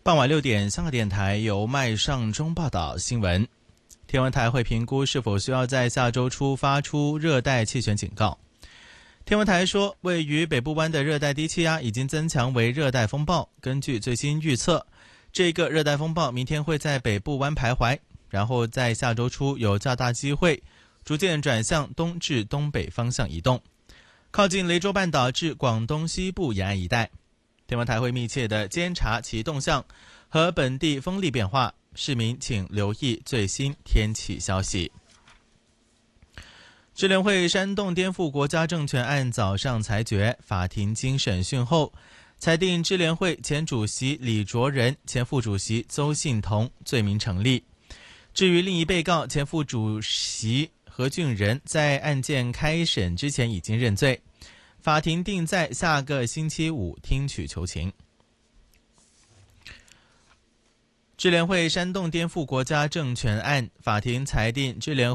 傍晚6点，香港电台由麦尚中报道新闻。天文台会评估是否需要在下周初发出热带气旋警告。天文台说，位于北部湾的热带低气压已经增强为热带风暴。根据最新预测，这个热带风暴明天会在北部湾徘徊，然后在下周初有较大机会逐渐转向东至东北方向移动，靠近雷州半岛至广东西部沿岸一带。天文台会密切地监察其动向和本地风力变化，市民请留意最新天气消息。支联会煽动颠覆国家政权案早上裁决，法庭经审讯后裁定支联会前主席李卓人、前副主席邹信同罪名成立。至于另一被告前副主席何俊仁，在案件开审之前已经认罪，法庭定在下个星期五听取求情。支联会煽动颠覆国家政权案，法庭裁定支联